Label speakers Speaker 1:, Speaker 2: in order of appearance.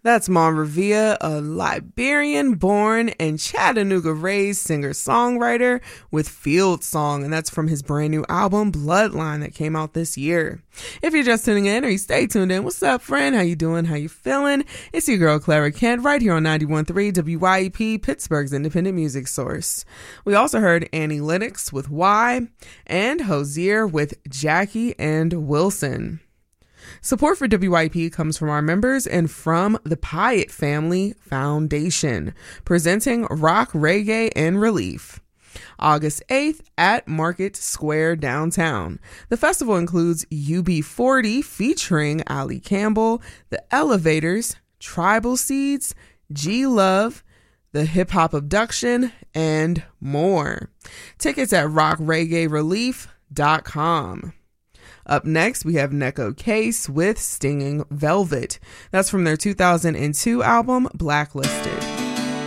Speaker 1: That's Mon Revere, a Liberian-born and Chattanooga-raised singer-songwriter with Field Song, and that's from his brand new album, Bloodline, that came out this year. If you're just tuning in or you stay tuned in, what's up, friend? How you doing? How you feeling? It's your girl, Clara Kent, right here on 91.3 WYEP, Pittsburgh's independent music source. We also heard Annie Lennox with Why and Hozier with Jackie and Wilson. Support for WYP comes from our members and from the Pyatt Family Foundation, presenting Rock, Reggae, and Relief. August 8th at Market Square downtown. The festival includes UB40 featuring Ali Campbell, The Elevators, Tribal Seeds, G Love, The Hip Hop Abduction, and more. Tickets at rockreggaerelief.com. Up next, we have Neko Case with Stinging Velvet. That's from their 2002 album, Blacklisted.